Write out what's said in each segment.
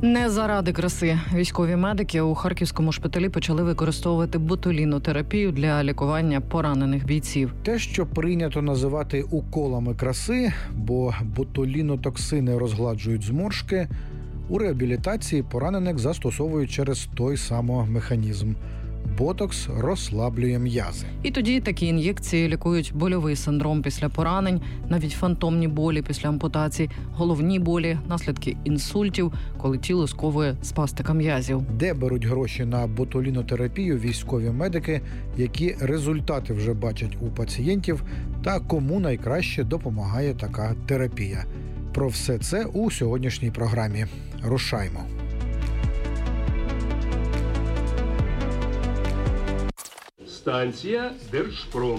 Не заради краси. Військові медики у харківському шпиталі почали використовувати ботулінотерапію для лікування поранених бійців. Те, що прийнято називати уколами краси, бо ботулінотоксини розгладжують зморшки, у реабілітації поранених застосовують через той самий механізм. Ботокс розслаблює м'язи. І тоді такі ін'єкції лікують больовий синдром після поранень, навіть фантомні болі після ампутацій, головні болі, наслідки інсультів, коли тіло сковує спастика м'язів. Де беруть гроші на ботулінотерапію військові медики, які результати вже бачать у пацієнтів, та кому найкраще допомагає така терапія. Про все це у сьогоднішній програмі. Рушаймо. Станція Держпром.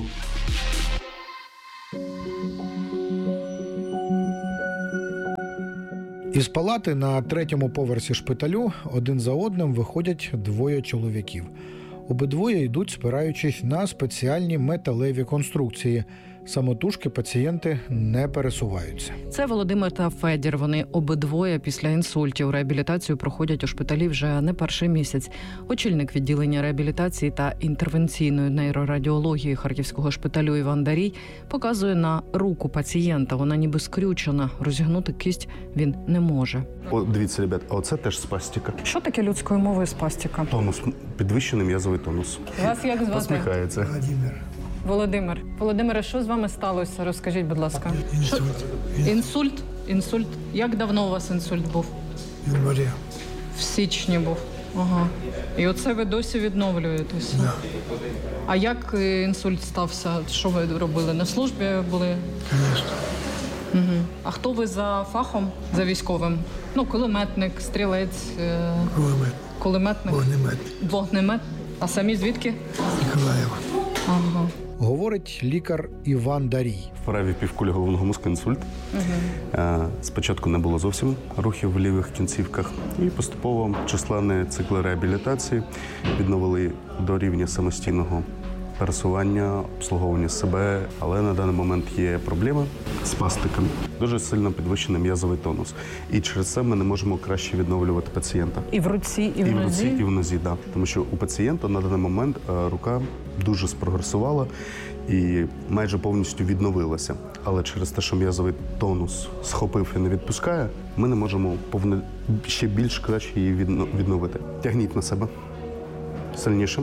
Із палати на 3-му поверсі шпиталю один за одним виходять двоє чоловіків. Обидвоє йдуть, спираючись на спеціальні металеві конструкції. Самотужки пацієнти не пересуваються. Це Володимир та Федір. Вони обидвоє після інсультів. Реабілітацію проходять у шпиталі вже не перший місяць. Очільник відділення реабілітації та інтервенційної нейрорадіології харківського шпиталю Іван Дарій показує на руку пацієнта. Вона ніби скрючена. Розігнути кість він не може. О, дивіться, ребят, а оце теж спастика. Що таке людською мовою спастика? Тонус, підвищений м'язовий тонус. Вас як звати? Посміхається. Володимир. Володимире, що з вами сталося? Розкажіть, будь ласка. Інсульт? Інсульт. Як давно у вас інсульт був? В январі. В січні був. Ага. І оце ви досі відновлюєтеся? Да. А як інсульт стався? Що ви робили? На службі були? Звісно. Угу. А хто ви за фахом, за військовим? Ну, кулеметник, стрілець, кулеметник? Вогнемет. Вогнемет? А самі звідки? Ніколаєва. Ага. Говорить лікар Іван Дарій. В правій півкулі головного мозку інсульт. Спочатку не було зовсім рухів в лівих кінцівках. І поступово численні цикли реабілітації відновили до рівня самостійного пересування, обслуговування себе. Але на даний момент є проблеми з спастиками. Дуже сильно підвищений м'язовий тонус. І через це ми не можемо краще відновлювати пацієнта. І в руці, і в нозі? І в руці, і в нозі, так. Тому що у пацієнта на даний момент рука дуже спрогресувала і майже повністю відновилася. Але через те, що м'язовий тонус схопив і не відпускає, ми не можемо ще більш краще її відновити. Тягніть на себе. Сильніше.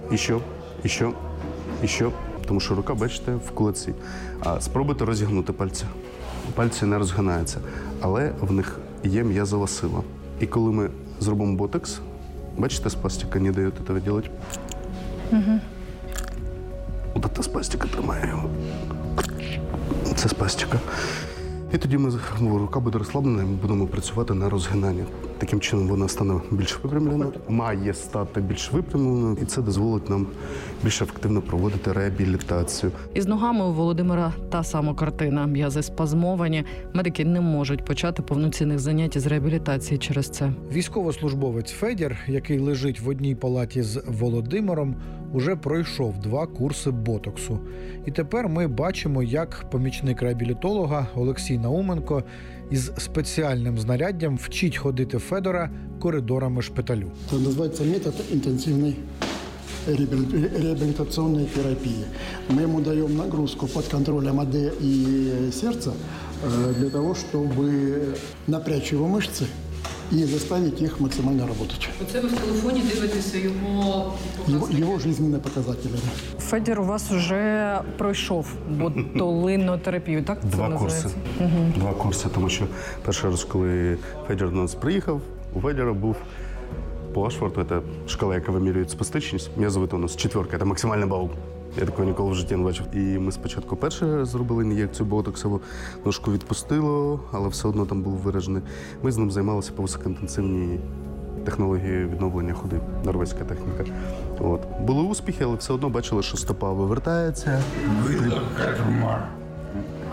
І що. Тому що рука, бачите, в кулаці. Спробуйте розігнути пальці. Пальці не розгинаються, але в них є м'язова сила. І коли ми зробимо ботокс, бачите, спастика не дає цього робити. Угу. От ця спастика тримає його. Це спастика. І тоді рука буде розслаблена, і ми будемо працювати на розгинання. Таким чином вона стане більш випрямленою, має стати більш випрямленою, і це дозволить нам більш ефективно проводити реабілітацію. Із ногами у Володимира та сама картина. М'язи спазмовані. Медики не можуть почати повноцінних занять з реабілітації через це. Військовослужбовець Федір, який лежить в одній палаті з Володимиром, уже пройшов 2 курси ботоксу. І тепер ми бачимо, як помічник реабілітолога Олексій Науменко із спеціальним знаряддям вчить ходити Федора коридорами шпиталю. Це називається метод інтенсивної реабілітаційної терапії. Ми йому даємо нагрузку під контролем АД і серця для того, щоб напрячь його мишці і заставити їх максимально працювати. Оце ви в телефоні дивитеся його життєві показники. Федір у вас вже пройшов ботулінотерапію, так? 2 курси. Угу. 2 курси, тому що перший раз, коли Федір до нас приїхав, у Федіра був по Ашфорту, це шкала, яка вимірює спастичність, м'язовий тонус, 4, це максимальний бал. Я такого ніколи в житті не бачив. І ми спочатку перше зробили ін'єкцію ботоксову, ножку відпустило, але все одно там був виражений. Ми з ним займалися по високоінтенсивній технології відновлення ходи, норвезька техніка. Були успіхи, але все одно бачили, що стопа вивертається.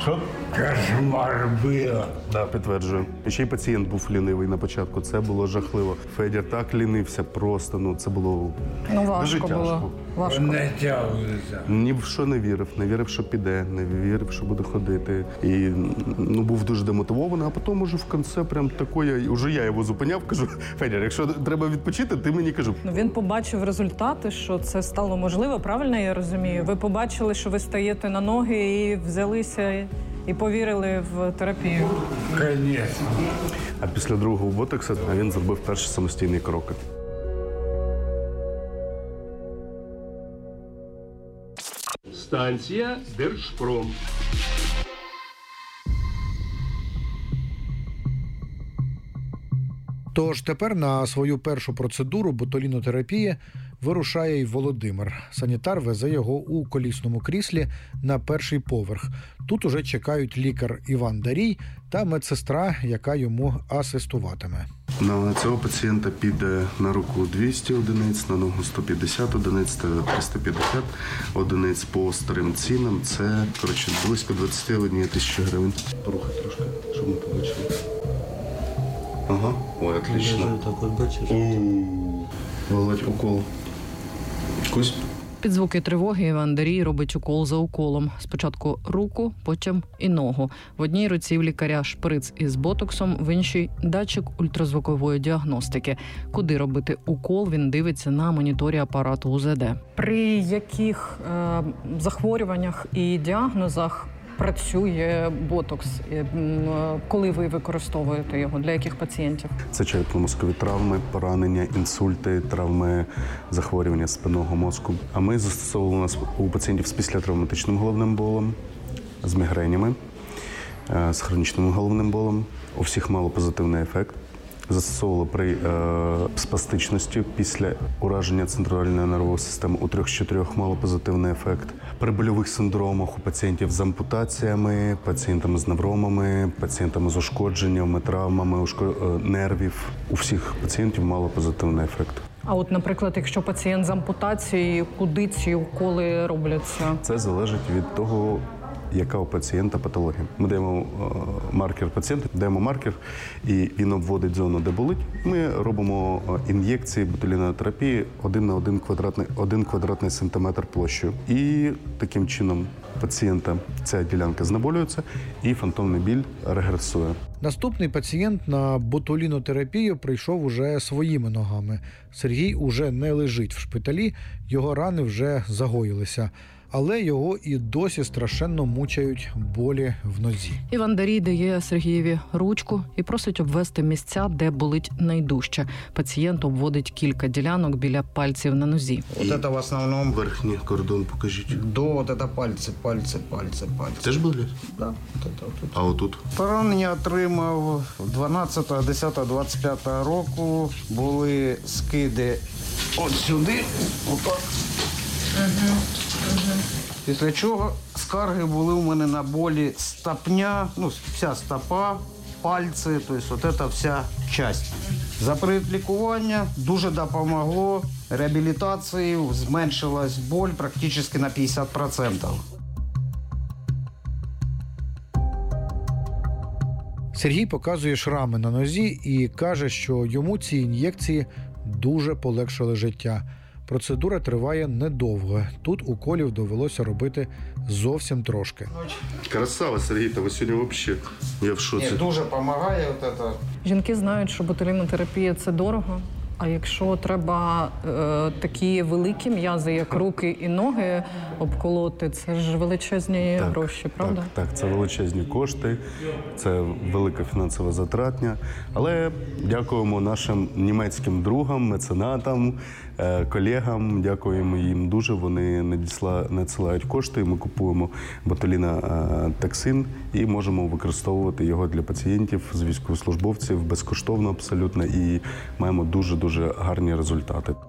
Що? Кошмар был. Да, підтверджую. І ще й пацієнт був лінивий на початку. Це було жахливо. Федір так лінився просто, це було Ну, дуже важко тяжко. було. Важко. Натягивался. Ні в що не вірив, що піде, не вірив, що буде ходити. І був дуже демотивований, а потім уже в кінці прям такое, уже я його зупиняв, кажу, Федір, якщо треба відпочити, ти мені кажу. Ну, він побачив результати, що це стало можливо, правильно я розумію? Ви побачили, що ви стаєте на ноги і взялися і повірили в терапію. Конечно. А після другого ботокса він зробив перші самостійні кроки. Станція Держпром. Тож тепер на свою першу процедуру ботулінотерапії вирушає й Володимир. Санітар везе його у колісному кріслі на перший поверх. Тут уже чекають лікар Іван Дарій та медсестра, яка йому асистуватиме. На цього пацієнта піде на руку 200 одиниць, на ногу 150 одиниць та 350 одиниць по старим цінам. Це, близько 21 тисячі гривень. Порухай трошки, щоб ми побачили. Ага, ой, отлично. Так от бачиш. Володь, укол. Кусь? Під звуки тривоги Іван Дарій робить укол за уколом. Спочатку руку, потім і ногу. В одній руці в лікаря шприц із ботоксом, в іншій – датчик ультразвукової діагностики. Куди робити укол, він дивиться на моніторі апарату УЗД. При яких захворюваннях і діагнозах працює ботокс? Коли ви використовуєте його? Для яких пацієнтів? Це черепно-мозкові травми, поранення, інсульти, травми, захворювання спинного мозку. А ми застосовували у нас у пацієнтів з післятравматичним головним болем, з мігренями, з хронічним головним болем. У всіх мало позитивний ефект. Застосовували при спастичності після ураження центральної нервової системи. У 3 з 4 мало позитивний ефект. При больових синдромах у пацієнтів з ампутаціями, пацієнтами з невромами, пацієнтами з ушкодженнями, травмами нервів. У всіх пацієнтів мало позитивний ефект. А от, наприклад, якщо пацієнт з ампутацією, куди ці уколи робляться? Це залежить від того, яка у пацієнта патологія. Ми даємо маркер пацієнта, даємо маркер, і він обводить зону, де болить. Ми робимо ін'єкції ботулінотерапії 1 на 1 квадратний сантиметр площею. І таким чином пацієнта ця ділянка знеболюється і фантомний біль регресує. Наступний пацієнт на ботулінотерапію прийшов уже своїми ногами. Сергій уже не лежить в шпиталі, його рани вже загоїлися. Але його і досі страшенно мучають болі в нозі. Іван Дарій дає Сергієві ручку і просить обвести місця, де болить найдужче. Пацієнт обводить кілька ділянок біля пальців на нозі. Вот это в основном Верхній кордон покажіть. до вот это пальцы. Теж болить? Да, вот это вот тут. А отут? Поранення отримав 12, 10, 25 року. Були скиди от сюди, отак. Після чого скарги були у мене на болі стопня, вся стопа, пальці, тобто от ця вся часть. За період лікування дуже допомогло реабілітації, зменшилась боль практично на 50%. Сергій показує шрами на нозі і каже, що йому ці ін'єкції дуже полегшили життя. Процедура триває недовго. Тут уколів довелося робити зовсім трошки. Красава, Сергій, та ви сьогодні взагалі, я в шоці. Ні, дуже допомагає от це. Жінки знають, що ботулінотерапія – це дорого. А якщо треба такі великі м'язи, як руки і ноги, обколоти, це ж величезні гроші, правда? Так, це величезні кошти, це велика фінансова затратня. Але дякуємо нашим німецьким другам, меценатам, колегам, дякуємо їм дуже. Вони надсилають кошти, ми купуємо ботулінотоксин і можемо використовувати його для пацієнтів з військовослужбовців безкоштовно абсолютно і маємо дуже-дуже гарні результати.